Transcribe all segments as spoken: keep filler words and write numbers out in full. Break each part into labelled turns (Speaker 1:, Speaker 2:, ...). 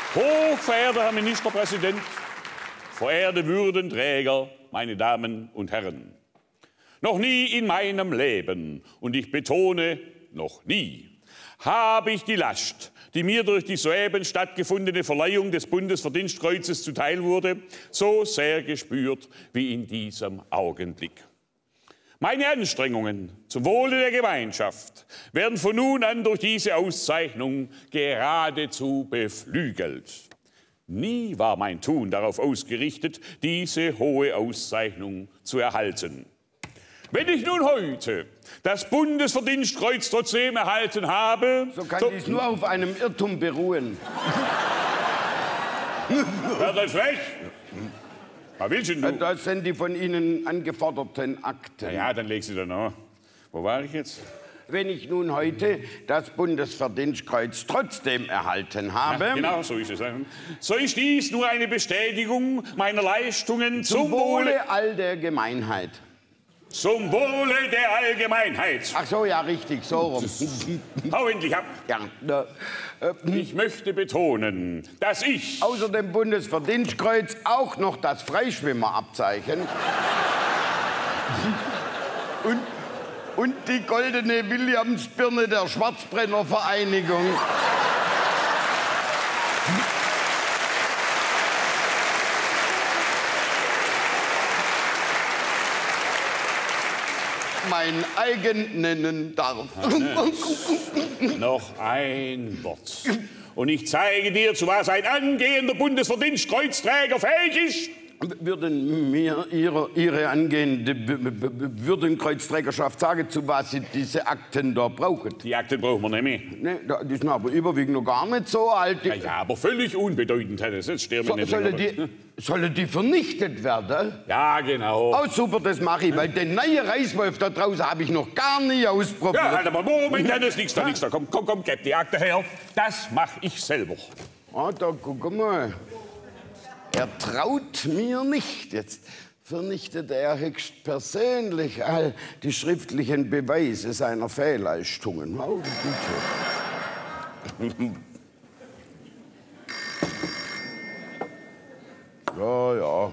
Speaker 1: Hochverehrter Herr Ministerpräsident, verehrte Würdenträger, meine Damen und Herren. Noch nie in meinem Leben, und ich betone, noch nie, habe ich die Last, die mir durch die soeben stattgefundene Verleihung des Bundesverdienstkreuzes zuteil wurde, so sehr gespürt wie in diesem Augenblick. Meine Anstrengungen zum Wohle der Gemeinschaft werden von nun an durch diese Auszeichnung geradezu beflügelt. Nie war mein Tun darauf ausgerichtet, diese hohe Auszeichnung zu erhalten. Wenn ich nun heute das Bundesverdienstkreuz trotzdem erhalten habe...
Speaker 2: So kann so dies nur auf einem Irrtum beruhen.
Speaker 1: Wer das frech? Was willst du?
Speaker 2: Das sind die von Ihnen angeforderten Akten.
Speaker 1: Na ja, dann leg sie da noch. Wo war ich jetzt?
Speaker 2: Wenn ich nun heute das Bundesverdienstkreuz trotzdem erhalten habe...
Speaker 1: Ja, genau, so ist es. So ist dies nur eine Bestätigung meiner Leistungen zum,
Speaker 2: zum Wohle all der Gemeinheit.
Speaker 1: Zum Wohle der Allgemeinheit.
Speaker 2: Ach so, ja, richtig, so rum.
Speaker 1: Hau endlich ab.
Speaker 2: Ja, da, äh,
Speaker 1: ich möchte betonen, dass ich...
Speaker 2: außer dem Bundesverdienstkreuz auch noch das Freischwimmerabzeichen und, und die goldene Williamsbirne der Schwarzbrennervereinigung. mein eigen nennen darf.
Speaker 1: Noch ein Wort. Und ich zeige dir, zu was ein angehender Bundesverdienstkreuzträger fähig ist.
Speaker 2: Würden mir Ihre, Ihre angehende Würdenkreuzträgerschaft sagen, zu was Sie diese Akten da brauchen?
Speaker 1: Die Akten brauchen wir nicht mehr.
Speaker 2: Nee, die sind aber überwiegend noch gar nicht so alt.
Speaker 1: Ja, ja, aber völlig unbedeutend. Das stört mich
Speaker 2: so,
Speaker 1: nicht.
Speaker 2: Sollen die, sollen die vernichtet werden?
Speaker 1: Ja, genau.
Speaker 2: Oh, super, das mache ich, weil den neuen Reiswolf da draußen habe ich noch gar nie ausprobiert.
Speaker 1: Ja, halt aber Moment, dann ist nichts da, nichts da. Komm, komm, komm, gib die Akte her. Das mache ich selber.
Speaker 2: Ah, da guck mal. Er traut mir nicht. Jetzt vernichtet er höchstpersönlich all die schriftlichen Beweise seiner Fehlleistungen. Oh, bitte. Ja, ja.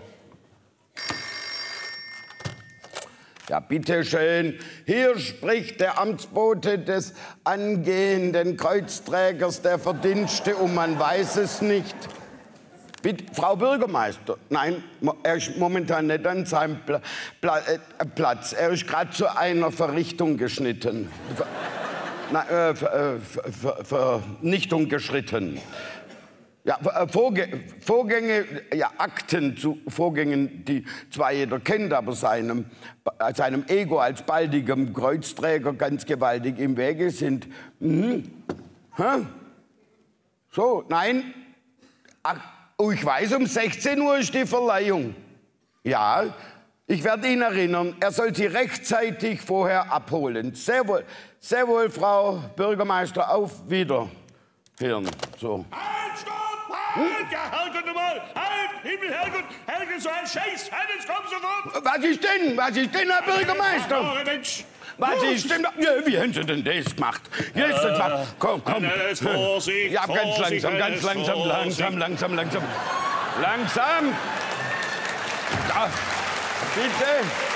Speaker 2: Ja, bitteschön. Hier spricht der Amtsbote des angehenden Kreuzträgers der Verdienste und man weiß es nicht. Bitte, Frau Bürgermeister, nein, er ist momentan nicht an seinem Pla Pla äh, Platz. Er ist gerade zu einer Verrichtung geschnitten. Ver nein, äh, Ver Ver Ver Vernichtung geschritten. Ja, Vorgänge, Vorgänge, ja, Akten zu Vorgängen, die zwar jeder kennt, aber seinem, seinem Ego als baldigem Kreuzträger ganz gewaltig im Wege sind. Mhm. Hä? So, nein. Ach, oh, ich weiß, um sechzehn Uhr ist die Verleihung. Ja, ich werde ihn erinnern, er soll sie rechtzeitig vorher abholen. Sehr wohl, sehr wohl, Frau Bürgermeister, auf Wiederhören. So.
Speaker 1: Halt, stopp! Halt! Ja, Herrgott, mal! Halt! Himmel, Herrgott! Herrgott, so ein Scheiß! Halt, jetzt komm sofort!
Speaker 2: Was ist denn? Was ist denn, Herr Bürgermeister?
Speaker 1: Oh, Mensch!
Speaker 2: Was ist denn? Ja, wie haben Sie denn das gemacht? Jetzt äh, gemacht. Komm, komm.
Speaker 1: Alles Vorsicht,
Speaker 2: ja, ganz
Speaker 1: Vorsicht,
Speaker 2: langsam, ganz langsam,
Speaker 1: Vorsicht.
Speaker 2: langsam, langsam, langsam. Langsam. Da. Bitte.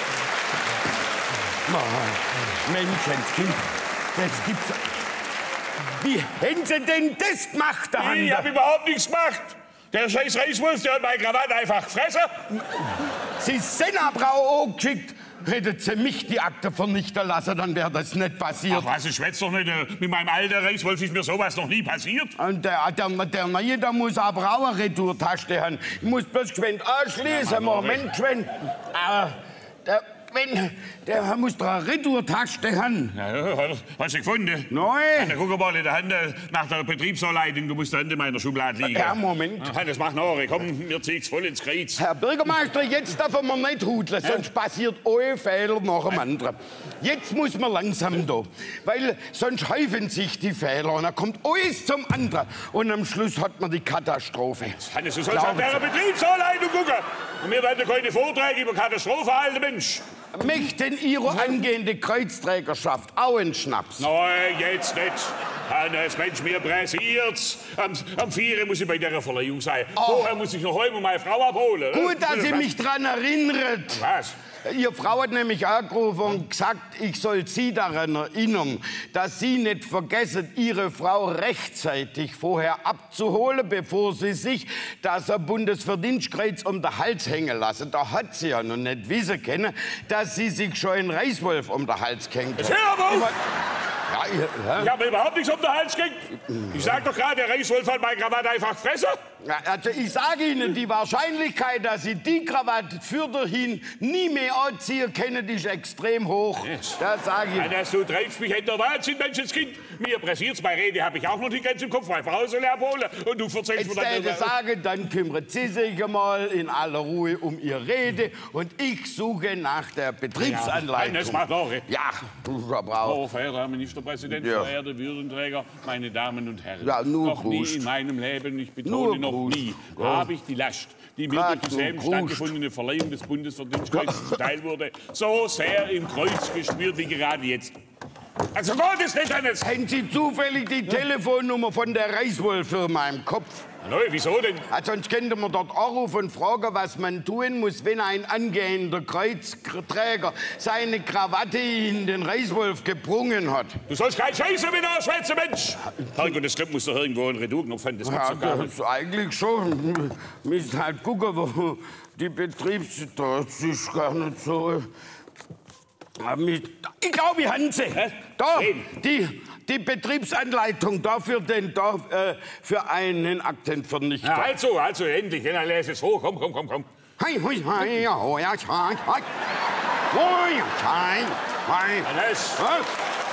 Speaker 2: Oh, Menschenskind. Das gibt's. Wie haben Sie denn das gemacht?
Speaker 1: Ich hab überhaupt nichts gemacht. Der scheiß Reiswolf, der hat meine Krawatte einfach gefressen.
Speaker 2: Sie sind aber auch angeschickt. Hätten Sie mich die Akte vernichten lassen, dann wäre das nicht passiert.
Speaker 1: Ach was, ich schwätz doch nicht. Mit meinem alten Reiswolf ist mir sowas noch nie passiert.
Speaker 2: Und der, der, der Neue, der muss aber auch eine Retourtaste haben. Ich muss bloß geschwind anschließen. Ja, Moment, geschwind. Ah, der, wenn, der muss doch eine Retourtaste haben.
Speaker 1: Ja, hast du gefunden?
Speaker 2: Nein.
Speaker 1: Ja, guck mal in der Hand nach der Betriebsanleitung. Du musst da in meiner Schublade liegen.
Speaker 2: Ja, Moment.
Speaker 1: Ja, das macht noch. Komm, mir zieht's voll ins Kreuz.
Speaker 2: Herr Bürgermeister, jetzt dürfen wir nicht hudeln, sonst ja. passiert ein Fehler nach dem anderen. Jetzt muss man langsam da, weil sonst häufen sich die Fehler und dann kommt alles zum anderen. Und am Schluss hat man die Katastrophe.
Speaker 1: Hannes, du sollst an der Betriebsanleitung gucken. Und wir werden keine Vorträge über Katastrophe halten, Mensch.
Speaker 2: Möchten Ihre angehende Kreuzträgerschaft auch einen Schnaps?
Speaker 1: Nein, jetzt nicht. Hannes, Mensch, mir pressiert's. Am, am vier muss ich bei der Verleihung sein.
Speaker 2: Oh.
Speaker 1: Vorher muss ich noch heim und meine Frau abholen.
Speaker 2: Gut, dass Sie mich daran erinnert.
Speaker 1: Was?
Speaker 2: Ihre Frau hat nämlich angerufen und gesagt, ich soll Sie daran erinnern, dass Sie nicht vergessen, Ihre Frau rechtzeitig vorher abzuholen, bevor Sie sich das Bundesverdienstkreuz um den Hals hängen lassen. Da hat sie ja noch nicht wissen können, dass Sie sich schon einen Reißwolf um den Hals gehängt hat.
Speaker 1: Hör aber auf!
Speaker 2: Ja, ich, ja.
Speaker 1: Ich habe mir überhaupt nichts um den Hals gehängt. Ich sag doch gerade, der Reichswolf hat meine Krawatte einfach gefressen.
Speaker 2: Ja, also ich sage Ihnen, die Wahrscheinlichkeit, dass Sie die Krawatte für dahin nie mehr anziehen können, ist extrem hoch.
Speaker 1: Yes.
Speaker 2: Das sage ich.
Speaker 1: Hannes, du treibst mich hinter Wahnsinn, Menschenskind. Mir pressiert's bei Rede, habe ich auch noch die ganze im Kopf. Meine Frau soll abholen und du erzählst
Speaker 2: Jetzt
Speaker 1: mir dann...
Speaker 2: werde ich sagen, dann kümmert Sie sich mal in aller Ruhe um Ihre Rede und ich suche nach der Betriebsanleitung.
Speaker 1: Hannes, mach noch.
Speaker 2: Ja, du brauchst.
Speaker 1: Oh, verehrter Herr Ministerpräsident,
Speaker 2: Ja.
Speaker 1: verehrte Würdenträger, meine Damen und Herren.
Speaker 2: Ja, nur
Speaker 1: noch nie
Speaker 2: Prost.
Speaker 1: in meinem Leben, ich betone
Speaker 2: Nur
Speaker 1: noch
Speaker 2: Prost.
Speaker 1: nie,
Speaker 2: Ja.
Speaker 1: habe ich die Last, die mir
Speaker 2: Grad
Speaker 1: durch dieselben
Speaker 2: nur Prost.
Speaker 1: stattgefundene Verleihung des Bundesverdienstkreuzes zuteil wurde, so sehr im Kreuz gespürt wie gerade jetzt. Also Gott ist nicht Hannes!
Speaker 2: Haben Sie zufällig die Telefonnummer von der Reichswohl-Firma im Kopf?
Speaker 1: Hallo, wieso denn?
Speaker 2: Also sonst könnte man dort anrufen und fragen, was man tun muss, wenn ein angehender Kreuzträger seine Krawatte in den Reichswolf gebrungen hat.
Speaker 1: Du sollst kein Scheiße mit ausschwätzen, Mensch! Herrgott, das Glück muss doch irgendwo ein Reduknopf haben, das gibt's
Speaker 2: Ja,
Speaker 1: doch gar nicht.
Speaker 2: das eigentlich schon. Wir müssen halt gucken, wo die Betriebs... Das ist gar nicht so... Ich glaube, ich habe sie. Da,
Speaker 1: Wen?
Speaker 2: die, die Betriebsanleitung dafür, den, da, äh, für einen Aktenvernichter.
Speaker 1: Ja, also, also, endlich, dann lese es hoch, komm, komm, komm, komm.
Speaker 2: Hei, hui, hei, ja, ho, ja, schei, hei. Hui, ja, schei, hei.
Speaker 1: Hannes!
Speaker 2: Hä?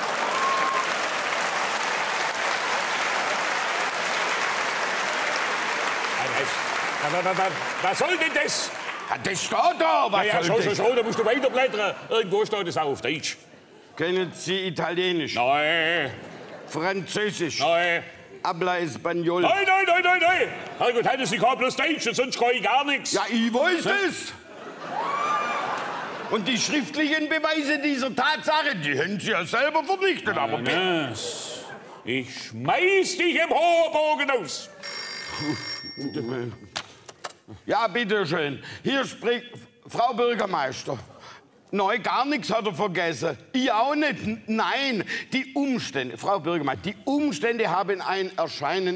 Speaker 1: Hannes! Was, was, was, was soll denn das?
Speaker 2: Ja, das steht da, was
Speaker 1: Ja, ja,
Speaker 2: soll
Speaker 1: schau,
Speaker 2: das?
Speaker 1: schau, schau, da musst du weiterblättern. Irgendwo steht es auch auf Deutsch.
Speaker 2: Kennen Sie Italienisch?
Speaker 1: Nein,
Speaker 2: Französisch?
Speaker 1: nein.
Speaker 2: Habla Español?
Speaker 1: Nein, nein, nein, nein, nein. Herrgott, Hannes, ich kann bloß Deutsch, und sonst kann ich gar nichts.
Speaker 2: Ja, ich weiß es. Und die schriftlichen Beweise dieser Tatsache, die haben Sie ja selber vernichtet. Aber bitte.
Speaker 1: Hannes, ich schmeiß dich im hohen Bogen aus.
Speaker 2: Ja, bitteschön. Hier spricht Frau Bürgermeister. Nein, gar nichts hat er vergessen. Ich auch nicht. Nein, die Umstände, Frau Bürgermeister, die Umstände haben ein Erscheinen